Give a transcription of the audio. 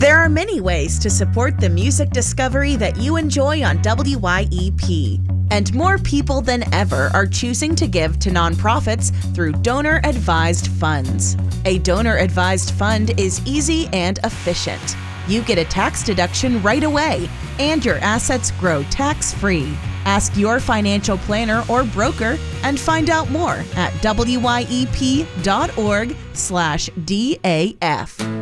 There are many ways to support the music discovery that you enjoy on WYEP, and more people than ever are choosing to give to nonprofits through donor-advised funds. A donor-advised fund is easy and efficient. You get a tax deduction right away, and your assets grow tax-free. Ask your financial planner or broker and find out more at wyep.org/DAF.